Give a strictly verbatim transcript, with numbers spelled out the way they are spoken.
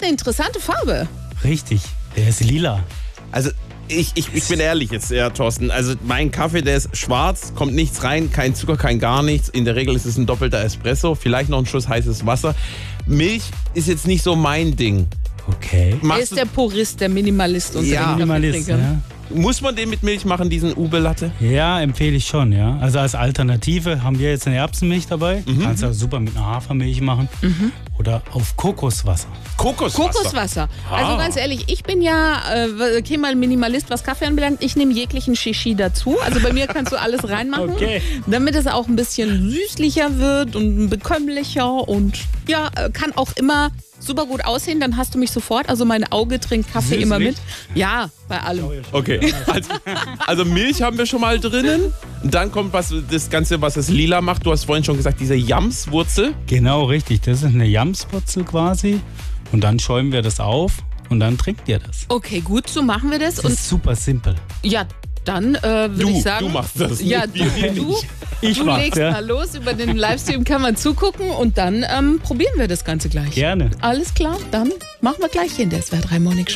eine interessante Farbe. Richtig, der ist lila. Also ich, ich, ich bin ehrlich jetzt, ja, Thorsten. Also mein Kaffee, der ist schwarz, kommt nichts rein, kein Zucker, kein gar nichts. In der Regel ist es ein doppelter Espresso, vielleicht noch ein Schuss heißes Wasser. Milch ist jetzt nicht so mein Ding. Okay. Er ist der Purist, der Minimalist unter Ja. den Minimalist, Kaffeetrinkern. ja. Muss man den mit Milch machen, diesen Ube-Latte? Ja, empfehle ich schon, ja. Also als Alternative haben wir jetzt eine Erbsenmilch dabei. Mhm. Kannst du auch super mit einer Hafermilch machen. Mhm. Oder auf Kokoswasser. Kokoswasser. Kokoswasser. Also Ah. ganz ehrlich, ich bin ja äh, okay, mal Minimalist, was Kaffee anbelangt. Ich nehme jeglichen Shishi dazu. Also bei mir kannst du alles reinmachen, Okay. damit es auch ein bisschen süßlicher wird und bekömmlicher und ja, äh, kann auch immer super gut aussehen. Dann hast du mich sofort. Also mein Auge trinkt Kaffee Süßlich? immer mit. Ja, bei allem. Okay, also, also Milch haben wir schon mal drinnen. Und dann kommt was, das Ganze, was es lila macht. Du hast vorhin schon gesagt, diese Jamswurzel. Genau, richtig. Das ist eine Jamswurzel quasi. Und dann schäumen wir das auf und dann trinkt ihr das. Okay, gut, so machen wir das. Das Und ist super simpel. ja, dann äh, würde Du, ich sagen. du machst das. Ja, nicht du, wir. du, Ich du mach's, legst ja. mal los. Über den Livestream kann man zugucken und dann ähm, probieren wir das Ganze gleich. Gerne. Alles klar, dann machen wir gleich hier in der S W R drei Morning Show.